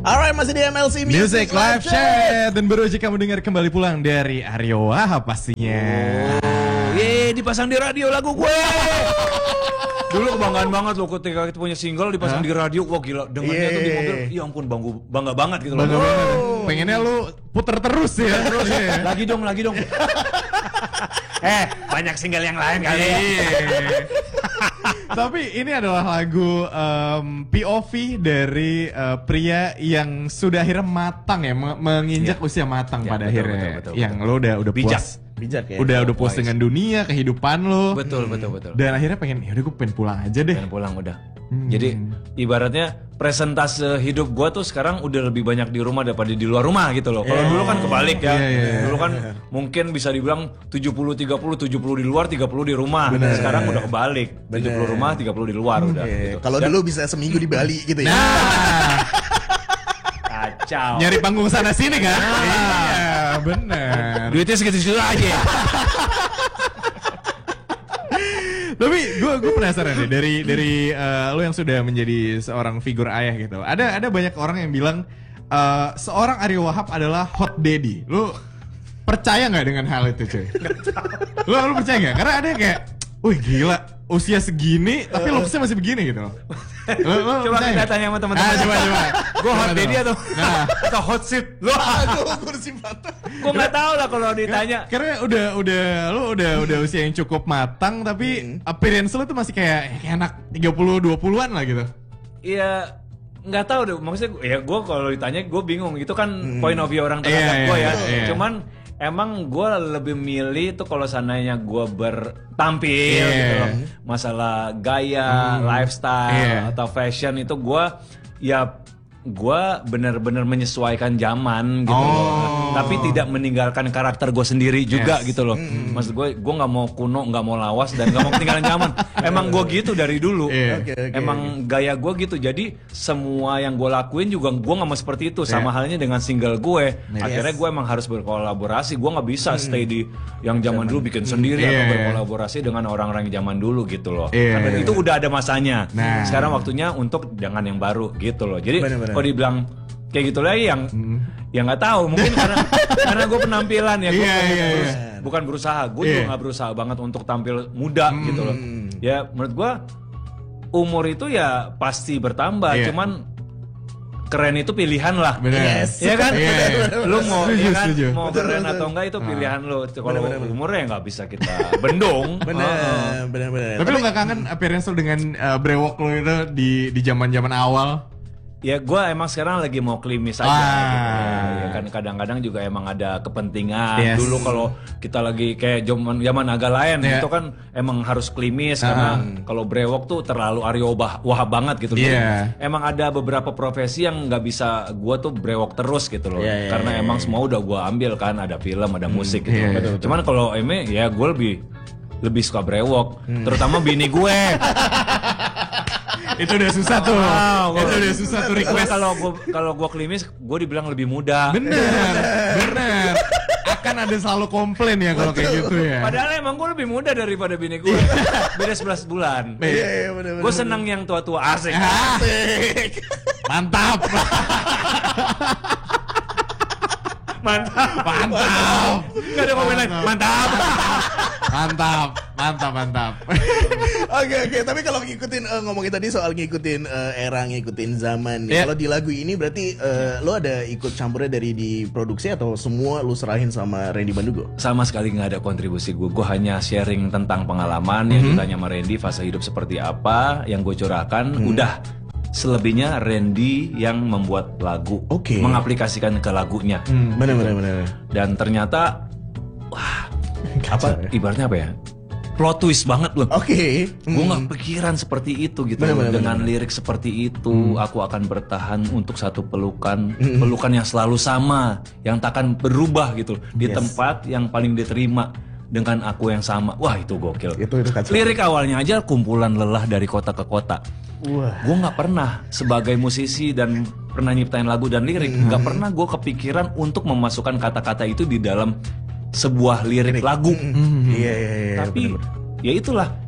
Alright, masih di MLC Music Live Chat. Dan baru aja kamu dengar kembali pulang dari Aryo Wahab pastinya. Yeay, dipasang di radio lagu gue. Dulu kebanggaan banget loh ketika kita punya single dipasang di radio. Wah gila, dengarnya tuh di mobil. Ya ampun, bangga banget gitu loh. Bangga banget. Pengennya lu puter terus ya. Terus ya. Lagi dong. Banyak single yang lain kali. Tapi ini adalah lagu POV dari pria yang sudah akhirnya matang ya, menginjak usia matang pada akhirnya. Betul. Yang lo udah bijak. puas. Bijak ya. Udah puas dengan dunia, kehidupan lo. Betul. Dan akhirnya pengen, yaudah gue pengen pulang aja deh. Pengen pulang udah. Jadi ibaratnya presentase hidup gua tuh sekarang udah lebih banyak di rumah daripada di luar rumah gitu loh. Kalau dulu kan kebalik ya. Dulu kan mungkin bisa dibilang 70-30, 70 di luar, 30 di rumah. Sekarang udah kebalik. 70 rumah, 30 di luar udah gitu. Kalau dulu bisa seminggu di Bali gitu ya. Kacau. Nyari panggung sana sini kan? Iya, bener. Duitnya segitu-segitu aja ya. Tapi gue penasaran deh dari lo yang sudah menjadi seorang figur ayah gitu. Ada banyak orang yang bilang seorang Aryo Wahab adalah hot daddy. Lo percaya nggak dengan hal itu cuy? Lo percaya nggak? Karena ada yang kayak, wih gila usia segini tapi looksnya masih begini gitu. Lo Coba kita tanya sama teman-teman. Coba. Gue hot daddy atau hot seat? Lo Kursi patah. gue nggak tahu lah kalau ditanya. Karena lo udah usia yang cukup matang tapi appearance lo tuh masih kayak anak 30-20-an lah gitu. Iya, nggak tahu deh. Maksudnya ya gue kalau ditanya gue bingung. Itu kan point of view orang terhadap gue ya. Cuman emang gue lebih milih tuh kalau seandainya gue bertampil gitu loh. Masalah gaya, lifestyle atau fashion itu gue benar-benar menyesuaikan zaman gitu loh. Tapi tidak meninggalkan karakter gue sendiri juga gitu loh. Maksud gue nggak mau kuno, nggak mau lawas dan nggak mau ketinggalan zaman. Emang gue gitu dari dulu. Emang gaya gue gitu. Jadi semua yang gue lakuin juga gue nggak mau seperti itu. Sama halnya dengan single gue. Akhirnya gue emang harus berkolaborasi. Gue nggak bisa stay di yang zaman dulu bikin sendiri atau berkolaborasi dengan orang-orang yang zaman dulu gitu loh. Karena itu udah ada masanya. Sekarang waktunya untuk jangan yang baru gitu loh. Jadi kalau dibilang kayak gitu lagi yang nggak tahu mungkin karena gue penampilan ya gue bukan berusaha, gue juga nggak berusaha banget untuk tampil muda gitu loh. Ya menurut gue umur itu ya pasti bertambah, cuman keren itu pilihan lah. Ya kan? Lu mau mau keren atau enggak itu pilihan lu. Kalau umurnya nggak bisa kita bendung. Bener. Tapi lu nggak kangen appearance lo dengan brewok lo itu di zaman-zaman awal? Ya gue emang sekarang lagi mau klimis aja gitu. Ya kan kadang-kadang juga emang ada kepentingan. Dulu kalau kita lagi kayak zaman agak lain itu kan emang harus klimis karena kalau brewok tuh terlalu Aryo Wahab banget gitu loh. Emang ada beberapa profesi yang nggak bisa gue tuh brewok terus gitu loh. Karena emang semua udah gue ambil kan, ada film, ada musik gitu. Cuman kalau ya gue lebih suka brewok, terutama bini gue. Itu udah susah tuh. Itu udah susah tuh request. Kalau gua klimis, gua dibilang lebih muda. Bener. Akan ada selalu komplain ya kalau kayak gitu ya. Padahal emang gua lebih muda daripada bini gua. Beda 11 bulan. Iya, bener. Gua senang yang tua-tua asik. Mantap. Gak ada komen lain. Mantap. Oke. Tapi kalau ngomongin tadi soal ngikutin era, ngikutin zaman nih. Kalau di lagu ini berarti lo ada ikut campurnya dari di produksi atau semua lo serahin sama Randy Bandugo? Sama sekali nggak ada kontribusi gue. Gue hanya sharing tentang pengalaman yang ditanya sama Randy, fase hidup seperti apa yang gue curahkan. Udah. Selebihnya Randy yang membuat lagu, mengaplikasikan ke lagunya. Bener. Dan ternyata, ibaratnya apa ya? Plot twist banget loh. Gue nggak pikiran seperti itu gitu. Dengan lirik seperti itu, aku akan bertahan untuk satu pelukan yang selalu sama, yang takkan berubah gitu. Di tempat yang paling diterima dengan aku yang sama. Wah itu gokil. Itu lirik awalnya aja kumpulan lelah dari kota ke kota. Gue nggak pernah sebagai musisi dan pernah nyiptain lagu dan lirik, nggak pernah gue kepikiran untuk memasukkan kata-kata itu di dalam sebuah lirik lagu. Iya. Tapi ya itulah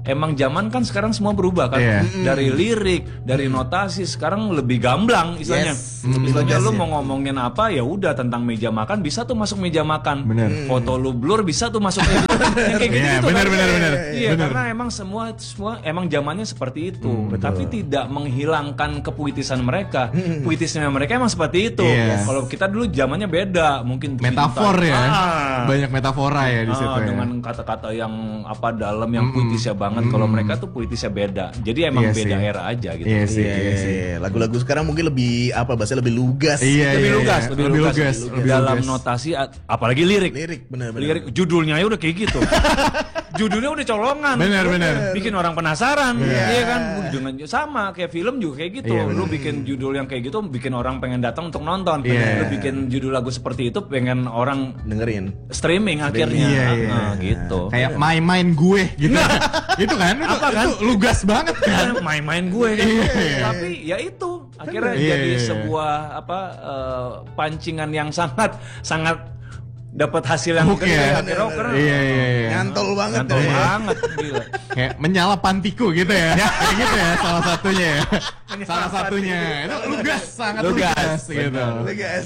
emang zaman kan sekarang semua berubah kan. Dari lirik, dari notasi sekarang lebih gamblang istilahnya. Istilahnya lu mau ngomongin apa ya udah tentang meja makan bisa tuh masuk meja makan. Foto lu blur bisa tuh masuk yang kayak gitu. Bener. Iya, karena emang semua emang zamannya seperti itu. Tapi tidak menghilangkan kepuitisan mereka. Puitisnya mereka emang seperti itu. Kalau kita dulu zamannya beda, mungkin metafor ya. Banyak metafora ya di situ ya. Dengan kata-kata yang dalam yang puitisnya banget. Kalau mereka tuh puitisnya beda. Jadi emang beda era aja gitu. Iya sih. Lagu-lagu sekarang mungkin lebih bahasanya lebih lugas. Lebih lugas. Dalam notasi apalagi lirik. Benar. Lirik judulnya ya udah kayak gitu. Judulnya udah colongan. Benar. Bikin orang penasaran. Iya kan? Dengan sama kayak film juga kayak gitu. Lu bikin judul yang kayak gitu bikin orang pengen datang untuk nonton. Lu bikin judul lagu seperti itu pengen orang dengerin. Streaming akhirnya. Gitu. Kayak main gue gitu. Itu kan? Apa kan? Itu lugas banget kan? Main-main gue kan. Tapi ya itu akhirnya jadi sebuah pancingan yang sangat dapat hasil yang akhirnya nyantol banget gila. Kayak menyala pantiku gitu ya. Kayak gitu ya salah satunya ya. Salah satunya itu lugas, sangat lugas gitu. Lugas,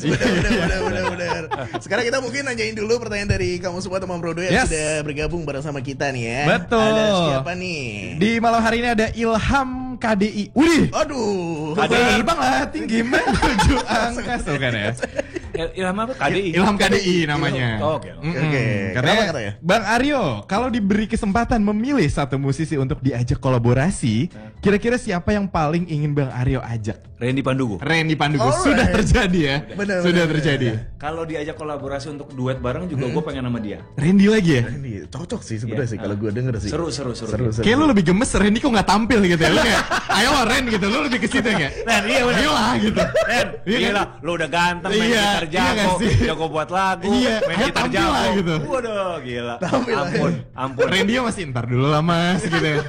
benar. Sekarang kita mungkin nanyain dulu pertanyaan dari kamu semua teman Brodo yang sudah bergabung bersama kita nih ya. Betul. Ada siapa nih? Di malam hari ini ada Ilham KDI. Wih. Aduh. KDI bang lah tinggi menuju angka tuh kan ya. Ilham apa? KDI. Ilham KDI namanya. Oke. Katanya, Bang Aryo, kalau diberi kesempatan memilih satu musisi untuk diajak kolaborasi, kira-kira siapa yang paling ingin Bang Aryo ajak? Randy Pandugo. Sudah terjadi ya. Sudah terjadi. Kalau diajak kolaborasi untuk duet bareng juga gue pengen sama dia. Randy lagi ya? Randy cocok sih sebenarnya sih kalau gue denger sih. Seru. Kayak lu lebih gemes Randy kok nggak tampil gitu ya. Lu kayak ayo Ren gitu. Lu lebih ke situ kayak. Ren, iya benar. Ayo lah gitu. Ren, gila, lu udah ganteng main gitar jago buat lagu, main gitar jago gitu. Waduh, gila. Ampun. Randy masih ntar dulu lah Mas gitu ya.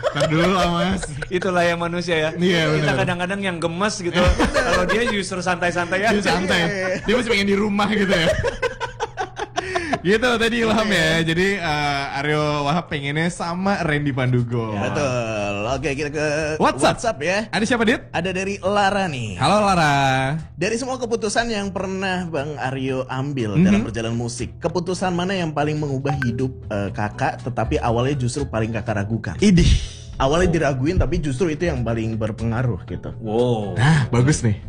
Itulah yang manusia ya. Kita kadang-kadang yang gemes gitu. Kalau dia justru santai-santai ya. Dia masih pengen di rumah gitu ya. Gitu tadi Ilham ya. Jadi Aryo Wahab pengennya sama Randy Pandugo. Betul. Oke, kita ke WhatsApp ya. Ada siapa, Dit? Ada dari Lara nih. Halo Lara. Dari semua keputusan yang pernah Bang Aryo ambil dalam perjalanan musik, keputusan mana yang paling mengubah hidup kakak tetapi awalnya justru paling kakak ragukan? Idih. Awalnya diraguin tapi justru itu yang paling berpengaruh gitu. Wow. Nah, bagus nih.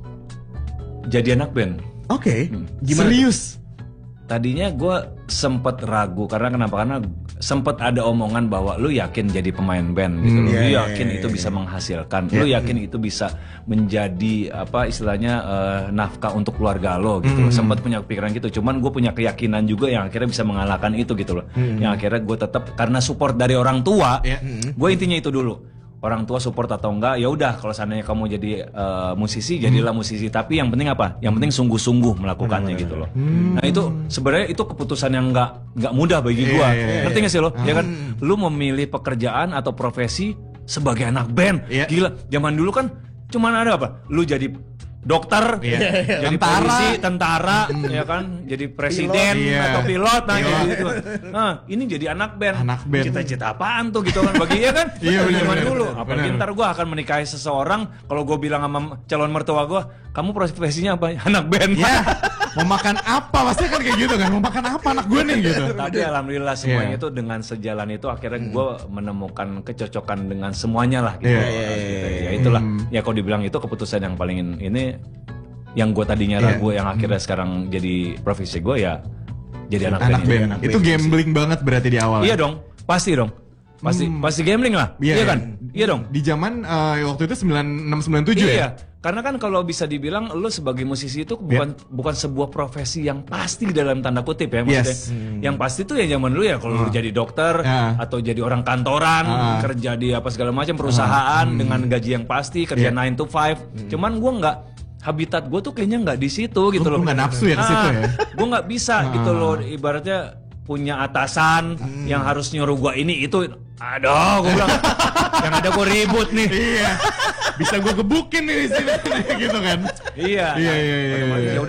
Jadi anak band. Oke. Gimana? Serius? Tadinya gue sempet ragu karena sempet ada omongan bahwa lu yakin jadi pemain band gitu. Lu yakin itu bisa menghasilkan. Lu yakin itu bisa menjadi istilahnya nafkah untuk keluarga lo gitu. Sempet punya pikiran gitu. Cuman gue punya keyakinan juga yang akhirnya bisa mengalahkan itu gitu loh. Yang akhirnya gue tetap karena support dari orang tua. Gue intinya itu dulu. Orang tua support atau enggak, ya udah kalau seandainya kamu jadi musisi, jadilah musisi. Tapi yang penting apa? Yang penting sungguh-sungguh melakukannya gitu loh. Nah itu sebenarnya itu keputusan yang nggak mudah bagi gua. Ngerti nggak sih lo? Ya kan, lu memilih pekerjaan atau profesi sebagai anak band. Gila, zaman dulu kan cuman ada apa? Lu jadi dokter, jadi polisi, tentara, ya kan, jadi presiden atau pilot, gitu. Nah, ini jadi anak band. Cita-cita apaan tuh gitu kan bagi kan? Zaman dulu. Apalagi ntar gue akan menikahi seseorang, kalau gue bilang sama calon mertua gue, kamu profesinya apa? Anak band. Mau makan apa? Pasti kan kayak gitu kan. Mau makan apa anak gue nih gitu. Tapi alhamdulillah semuanya itu dengan sejalan itu akhirnya gue menemukan kecocokan dengan semuanya lah gitu. Ya itulah. Ya kalau dibilang itu keputusan yang paling ini yang gue tadinya ragu yang akhirnya sekarang jadi profesi gue ya jadi anak band. Itu gambling banget berarti di awal. Iya dong. Pasti dong. Pasti gambling lah. Iya kan? Iya dong. Di zaman waktu itu 96 97 ya. Karena kan kalau bisa dibilang lo sebagai musisi itu bukan sebuah profesi yang pasti dalam tanda kutip ya maksudnya. Yang pasti tuh ya zaman dulu ya kalau lo jadi dokter atau jadi orang kantoran, kerja di apa segala macam perusahaan dengan gaji yang pasti, kerja 9 to 5. Cuman gue nggak habitat gue tuh kayaknya nggak di situ gitu loh. Gue nggak nafsu ya ke situ ya. Gue nggak bisa gitu loh ibaratnya punya atasan yang harus nyuruh gua ini itu. Aduh, gue bilang yang ada gue ribut nih. Iya. Bisa gue gebukin nih di sini gitu kan. Iya. Ya udah,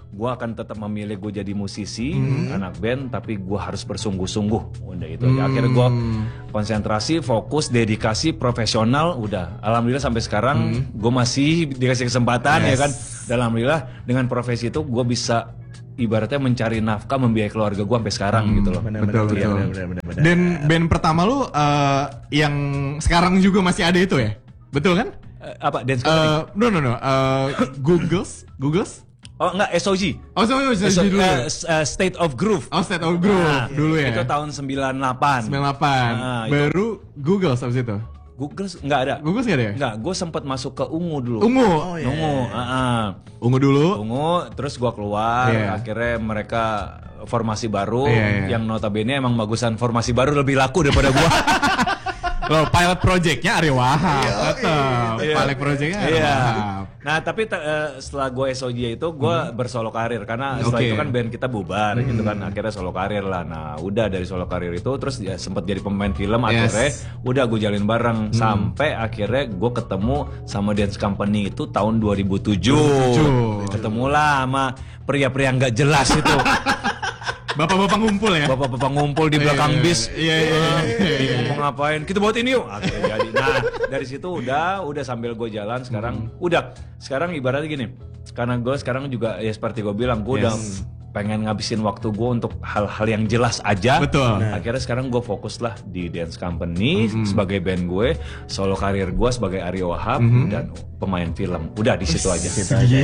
gue akan tetap memilih gue jadi musisi, anak band, tapi gue harus bersungguh-sungguh. Udah itu aja. Akhirnya gue konsentrasi, fokus, dedikasi, profesional. Udah, alhamdulillah sampai sekarang gue masih dikasih kesempatan ya kan. Dan alhamdulillah dengan profesi itu gue bisa ibaratnya mencari nafkah, membiayai keluarga gue sampai sekarang gitu loh. Betul. Dan band pertama lu yang sekarang juga masih ada itu ya? Betul kan? Apa dance company? No. Googles? Oh enggak, SOG. Oh, SOG dulu. State of Groove. Oh, State of Groove dulu ya. Itu tahun 98. Baru Google habis itu. Google enggak ada. Google enggak ada ya? Enggak, gue sempat masuk ke Ungu dulu. Ungu. Ungu dulu. Ungu, terus gue keluar. Akhirnya mereka formasi baru yang notabene emang bagusan formasi baru lebih laku daripada gue. Loh, pilot projectnya Aryo Wahab, tetap. Pilot projectnya Aryo Wahab. Nah, tapi setelah gue SOG itu, gue bersolo karir. Karena setelah itu kan band kita bubar gitu kan. Akhirnya solo karir lah. Nah, udah dari solo karir itu, terus ya sempat jadi pemain film. Akhirnya udah gue jalin bareng. Sampai akhirnya gue ketemu sama Dance Company itu tahun 2007. Ketemulah sama pria-pria nggak jelas itu. Bapak-bapak ngumpul ya? Bapak-bapak ngumpul di belakang bis. Iya. Mau ngapain? Kita buat ini yuk. Akhirnya jadi. Nah, dari situ udah sambil gue jalan sekarang. Sekarang ibaratnya gini. Karena gue sekarang juga ya seperti gue bilang, gue udah pengen ngabisin waktu gue untuk hal-hal yang jelas aja. Betul. Akhirnya sekarang gue fokus lah di Dance Company sebagai band gue, solo karir gue sebagai Aryo Wahab dan pemain film. Udah di situ aja.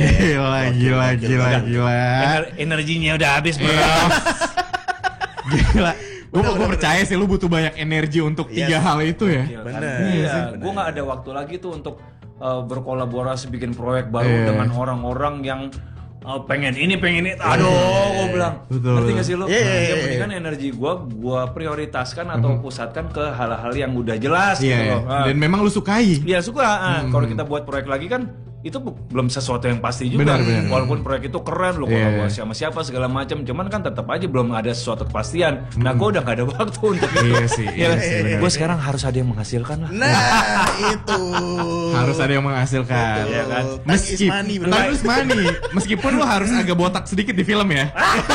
Gila. Energinya udah habis, bro. Gila. Gue percaya sih lu butuh banyak energi untuk tiga hal itu ya. Benar. Gue nggak ada waktu lagi tuh untuk berkolaborasi bikin proyek baru dengan orang-orang yang pengen ini. Aduh, gue bilang. Ngerti gak sih lu? Yang penting kan energi gue prioritaskan atau pusatkan ke hal-hal yang udah jelas gitu loh. Dan memang lu sukai. Iya suka. Kalau kita buat proyek lagi kan itu belum sesuatu yang pasti juga. Benar. Walaupun proyek itu keren, lo kolaborasi sama siapa segala macam, cuman kan tetap aja belum ada sesuatu kepastian. Nah, gue udah gak ada waktu untuk itu. Iya sih. Gue sekarang harus ada yang menghasilkan lah. Nah, itu. Harus ada yang menghasilkan. Iya kan? Meskipun lu harus agak botak sedikit di film ya.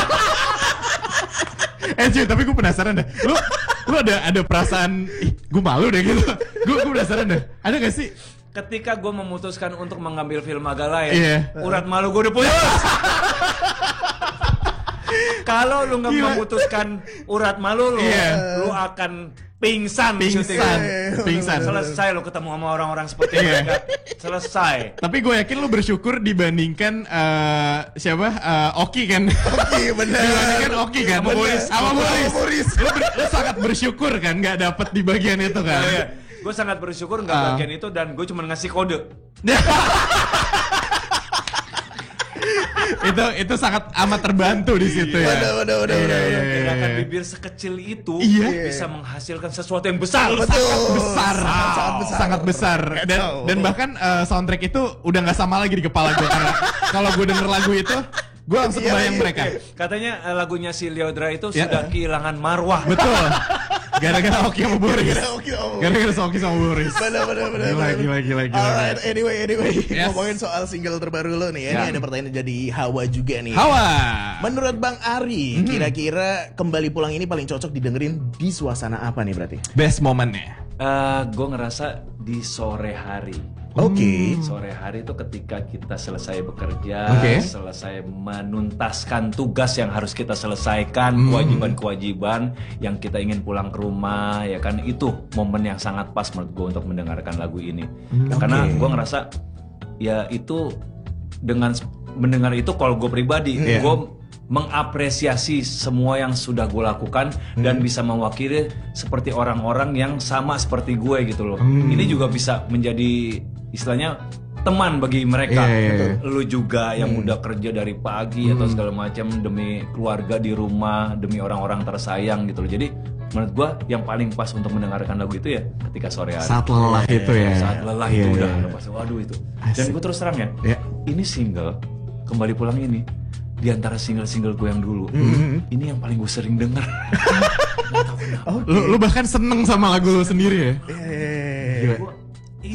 Cuy, tapi gue penasaran deh. Lu ada perasaan, gue malu deh gitu. Gue penasaran deh. Ada gak sih? Ketika gue memutuskan untuk mengambil film agak lain, urat malu gue udah putus. Kalau lu nggak memutuskan urat malu lu, lu akan pingsan. Selesai lu ketemu sama orang-orang seperti mereka. Selesai. Tapi gue yakin lu bersyukur dibandingkan Oki kan. Oki bener. Dibandingkan Oki kan. Sama Boris. Lu sangat bersyukur kan nggak dapet di bagian itu kan. Gue sangat bersyukur nggak bagian itu dan gue cuma ngasih kode. itu sangat amat terbantu di situ ya. Udah. Gerakan bibir sekecil itu bisa menghasilkan sesuatu yang besar. Sangat besar. Dan bahkan soundtrack itu udah nggak sama lagi di kepala gue karena kalau gue denger lagu itu gue langsung kebayang mereka. Katanya lagunya si Leodra itu sudah kehilangan marwah. Betul. Gara-gara Oki sama Boris. Gara-gara Oki sama Boris. Bener. Gila. Alright, anyway. Ngomongin soal single terbaru lo nih ya. Ini ada pertanyaan dari Hawa juga nih. Hawa. Menurut Bang Ari, kira-kira Kembali Pulang ini paling cocok didengerin di suasana apa nih berarti? Best momennya. Gue ngerasa di sore hari. Sore hari itu ketika kita selesai bekerja, selesai menuntaskan tugas yang harus kita selesaikan, kewajiban-kewajiban yang kita ingin pulang ke rumah, ya kan, itu momen yang sangat pas menurut gue untuk mendengarkan lagu ini. Karena gue ngerasa ya itu dengan mendengar itu, kalau gue pribadi, gue mengapresiasi semua yang sudah gue lakukan dan bisa mewakili seperti orang-orang yang sama seperti gue gitu loh. Ini juga bisa menjadi istilahnya teman bagi mereka. Lu juga yang udah kerja dari pagi atau segala macam demi keluarga di rumah, demi orang-orang tersayang gitu loh. Jadi menurut gue yang paling pas untuk mendengarkan lagu itu ya ketika sore hari. Saat lelah itu ya. Saat lelah itu udah pas, waduh itu. Dan gue terus terang ya, ini single Kembali Pulang ini di antara single-single gue yang dulu, ini yang paling gue sering denger. Lu bahkan seneng sama lagu lu sendiri ya? Itu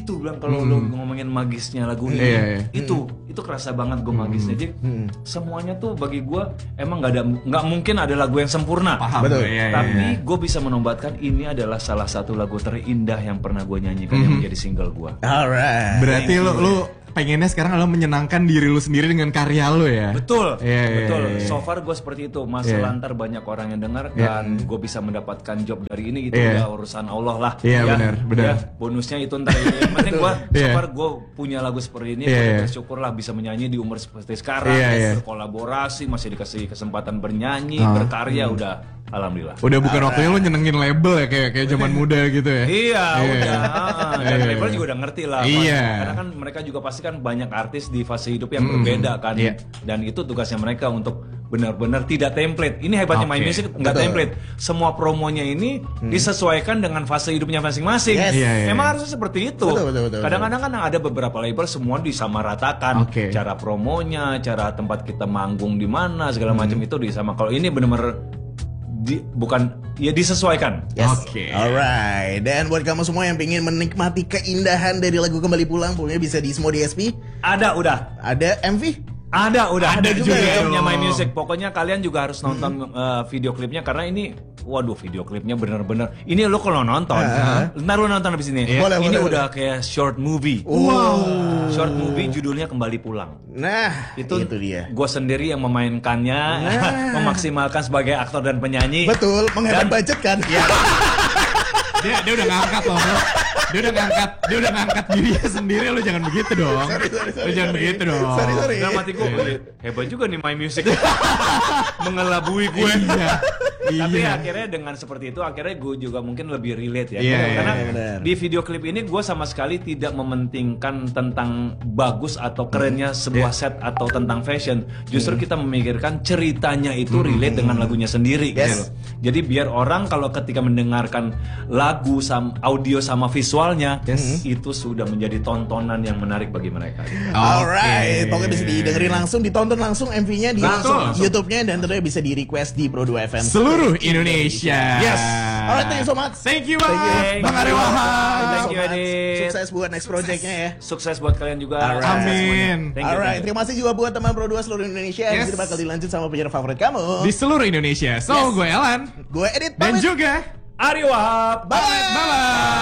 itu bilang kalau lo ngomongin magisnya lagu ini, itu kerasa banget gue magisnya. Jadi semuanya tuh bagi gue emang nggak mungkin ada lagu yang sempurna. Paham. Betul. Tapi gue bisa menobatkan ini adalah salah satu lagu terindah yang pernah gue nyanyikan yang menjadi single gue. Alright. Berarti lu pengennya sekarang adalah menyenangkan diri lu sendiri dengan karya lu ya? Betul, betul. Iya. So far gue seperti itu. Masalah ntar banyak orang yang dengar dan gue bisa mendapatkan job dari ini, itu udah urusan Allah lah. Iya, benar. Ya, bonusnya itu ntar. Yang penting gue, so far gue punya lagu seperti ini. Gue bersyukur lah bisa menyanyi di umur seperti sekarang, berkolaborasi, masih dikasih kesempatan bernyanyi, berkarya, udah. Alhamdulillah. Udah bukan waktunya lu nyenengin label ya kayak zaman muda gitu ya. Iya, udah. Dan label juga udah ngerti lah. Iya. Karena kan mereka juga pasti kan banyak artis di fase hidup yang berbeda kan. Dan itu tugasnya mereka untuk benar-benar tidak template. Ini hebatnya My Music, nggak template. Semua promonya ini disesuaikan dengan fase hidupnya masing-masing. Emang harusnya seperti itu. Betul. Kadang-kadang kan ada beberapa label semua disamaratakan. Cara promonya, cara tempat kita manggung di mana, segala macam itu disama. Kalau ini benar-benar bukan ya disesuaikan. Yes. Alright. Dan buat kamu semua yang pengen menikmati keindahan dari lagu Kembali Pulang, pokoknya bisa di semua DSP. Ada udah. Ada MV? Ada juga ya. punya My Music. Pokoknya kalian juga harus nonton video klipnya karena ini video klipnya bener-bener. Ini lo kalau nonton, ntar lo nonton abis ini. Ini udah kayak short movie. Wow. Short movie judulnya Kembali Pulang. Nah, itu dia. Gue sendiri yang memainkannya, memaksimalkan sebagai aktor dan penyanyi. Betul, menghemat budget kan? Dia udah ngangkat loh, bro. Dia udah ngangkat dirinya sendiri. Lu jangan begitu dong. Lu jangan begitu dong. Sorry. Nah, mati gue hebat juga nih My Music. Mengelabui gue. Tapi akhirnya dengan seperti itu akhirnya gue juga mungkin lebih relate ya. Karena di video klip ini gue sama sekali tidak mementingkan tentang bagus atau kerennya sebuah set atau tentang fashion. Justru kita memikirkan ceritanya itu relate dengan lagunya sendiri gitu. Jadi biar orang kalau ketika mendengarkan lagu audio sama visualnya itu sudah menjadi tontonan yang menarik bagi mereka. Alright, pokoknya bisa didengerin langsung, ditonton langsung MV-nya di YouTube-nya dan tentunya bisa di request di Pro 2 FM seluruh Indonesia. Yes. Alright, thank you so much. Thank you banget Bang Ari Wahab. Thank you Adit. Sukses buat next project-nya ya. Sukses buat kalian juga. Amin. Alright, terima kasih juga buat teman Pro 2 seluruh Indonesia. Yang bakal dilanjut sama penyiar favorit kamu di seluruh Indonesia. So, gue Elan, gue Edit, dan juga Ari Wahab. Bye.